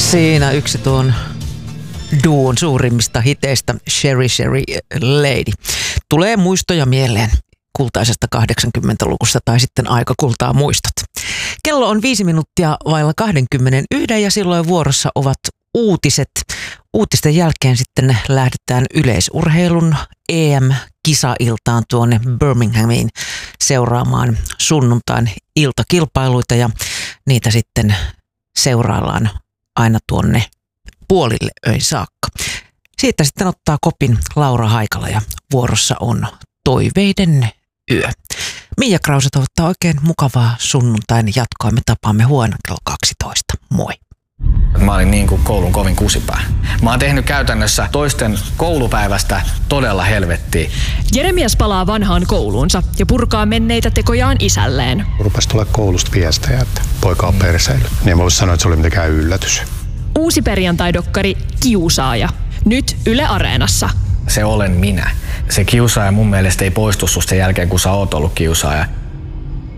Siinä yksi tuon duon suurimmista hiteistä, Sherry Sherry Lady. Tulee muistoja mieleen kultaisesta 80-lukusta tai sitten aika kultaa muistot. Kello on 5 minuuttia vailla 21 ja silloin vuorossa ovat uutiset. Uutisten jälkeen sitten lähdetään yleisurheilun EM-kisailtaan tuonne Birminghamiin seuraamaan sunnuntain iltakilpailuita ja niitä sitten seuraillaan aina tuonne puolille öin saakka. Siitä sitten ottaa kopin Laura Haikala ja vuorossa on Toiveiden yö. Mia Krause toivottaa oikein mukavaa sunnuntain jatkoa. Me tapaamme huomenna kello 12. Moi. Mä olin niin kuin koulun kovin kusipää. Mä oon tehnyt käytännössä toisten koulupäivästä todella helvettiä. Jeremias palaa vanhaan kouluunsa ja purkaa menneitä tekojaan isälleen. Rupesi tulla koulusta viestejä, että poika on perseily. Niin mä voisin sanoa, että se oli mitenkään yllätys. Uusi perjantai-dokkari Kiusaaja. Nyt Yle Areenassa. Se olen minä. Se kiusaaja mun mielestä ei poistu susta sen jälkeen, kun sä oot ollut kiusaaja.